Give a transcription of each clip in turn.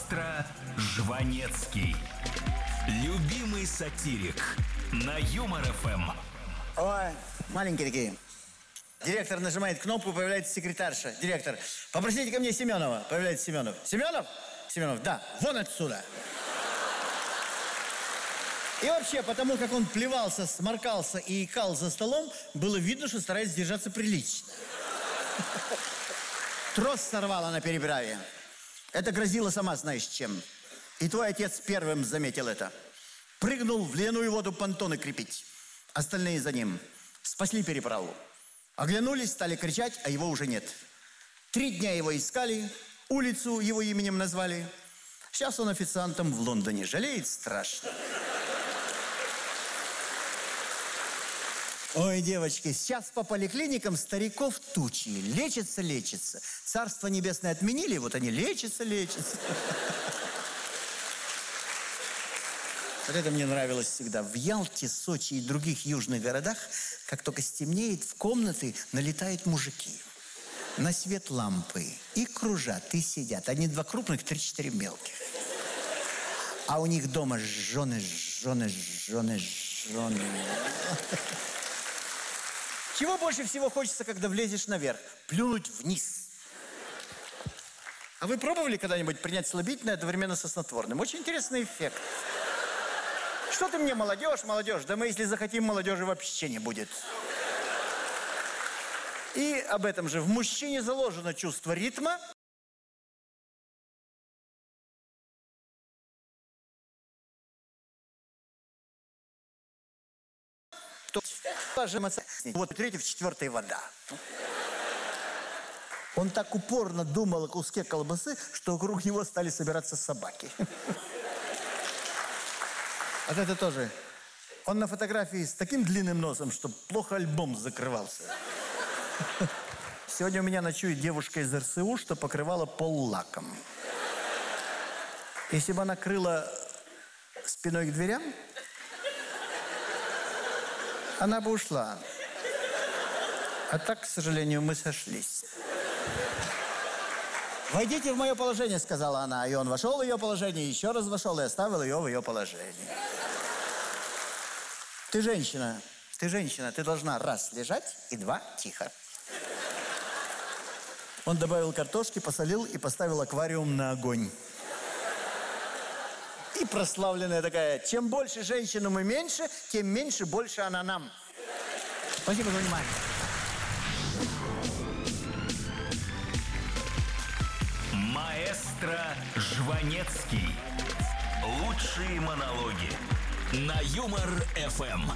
Маэстро Жванецкий. Любимый сатирик на Юмор ФМ. Ой, маленькие такие. Директор нажимает кнопку, появляется секретарша. Директор, попросите ко мне Семенова. Появляется Семенов. Семенов? Семенов, да, вон отсюда. И вообще, потому как он плевался, сморкался и икал за столом, было видно, что старается держаться прилично. Трос сорвала на переправе. Это грозило сама знаешь чем. И твой отец первым заметил это. Прыгнул в ледяную воду понтоны крепить. Остальные за ним. Спасли переправу. Оглянулись, стали кричать, а его уже нет. 3 дня его искали, улицу его именем назвали. Сейчас он официантом в Лондоне. Жалеет страшно. Ой, девочки, сейчас по поликлиникам стариков тучи. Лечатся. Царство небесное отменили, вот они лечатся. Вот это мне нравилось всегда. В Ялте, Сочи и других южных городах, как только стемнеет, в комнаты налетают мужики. На свет лампы. И кружат, и сидят. Одни 2 крупных, 3-4 мелких. А у них дома жены. Чего больше всего хочется, когда влезешь наверх? Плюнуть вниз. А вы пробовали когда-нибудь принять слабительное одновременно со снотворным? Очень интересный эффект. Что ты мне, молодежь? Да мы, если захотим, молодежи вообще не будет. И об этом же. В мужчине заложено чувство ритма. Вот 3-я, 4-я вода. Он так упорно думал о куске колбасы, что вокруг него стали собираться собаки. Вот это тоже. Он на фотографии с таким длинным носом, что плохо альбом закрывался. Сегодня у меня ночует девушка из РСУ, что покрывала пол лаком. Если бы она крыла спиной к дверям, она бы ушла. А так, к сожалению, мы сошлись. «Войдите в мое положение», — сказала она. И он вошел в ее положение, еще раз вошел и оставил ее в ее положении. Ты женщина, ты должна 1 лежать и 2 тихо. Он добавил картошки, посолил и поставил аквариум на огонь. И прославленная такая: чем больше женщину мы меньше, тем меньше больше она нам. Спасибо за внимание. Маэстро Жванецкий. Лучшие монологи на Юмор ФМ.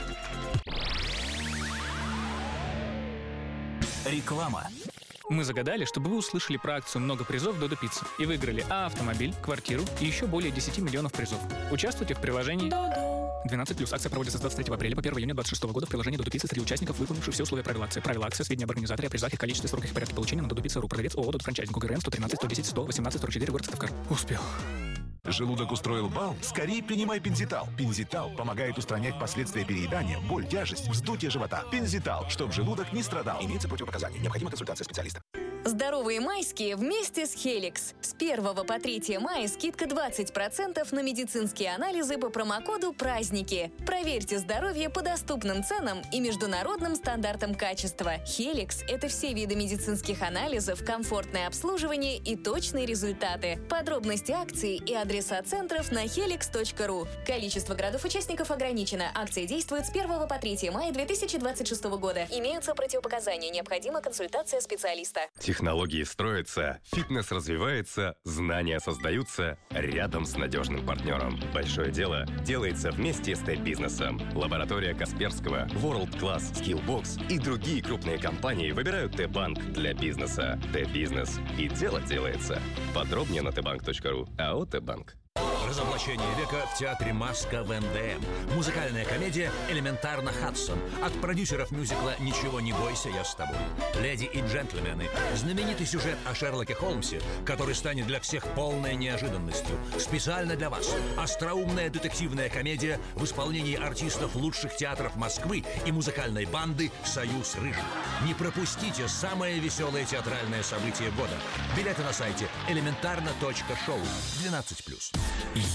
Реклама. Мы загадали, чтобы вы услышали про акцию «Много призов Додо Пицца» и выиграли автомобиль, квартиру и еще более 10 миллионов призов. Участвуйте в приложении 12+. Акция проводится с 23 апреля по 1 июня 2026 года в приложении Додо Пицца среди участников, выполнивших все условия правил акции. Правила акции, сведения об организаторе, о призах, их количестве, сроках и порядке получения на Додо Пицца.ру. Продавец ООО «Додо Франчайзинг». ГРН 113 110 118 44, город Сыктывкар. Успел. Желудок устроил бал? Скорее принимай Пензитал. Пензитал помогает устранять последствия переедания, боль, тяжесть, вздутие живота. Пензитал, чтобы желудок не страдал. Имеется противопоказания. Необходима консультация специалиста. Здоровые майские вместе с Helix. С 1 по 3 мая скидка 20% на медицинские анализы по промокоду «Праздники». Проверьте здоровье по доступным ценам и международным стандартам качества. Helix – это все виды медицинских анализов, комфортное обслуживание и точные результаты. Подробности акции и адреса центров на helix.ru. Количество городов-участников ограничено. Акция действует с 1 по 3 мая 2026 года. Имеются противопоказания. Необходима консультация специалиста. Технологии строятся, фитнес развивается, знания создаются рядом с надежным партнером. Большое дело делается вместе с Т-бизнесом. Лаборатория Касперского, World Class, Skillbox и другие крупные компании выбирают Т-банк для бизнеса. Т-бизнес. И дело делается. Подробнее на tbank.ru. АО Т-банк. Разоблачение века в театре «Маска» в НДМ. Музыкальная комедия «Элементарно Хадсон» от продюсеров мюзикла «Ничего не бойся, я с тобой». «Леди и джентльмены». Знаменитый сюжет о Шерлоке Холмсе, который станет для всех полной неожиданностью. Специально для вас. Остроумная детективная комедия в исполнении артистов лучших театров Москвы и музыкальной банды «Союз Рыжих». Не пропустите самое веселое театральное событие года. Билеты на сайте elementarno.show. 12+.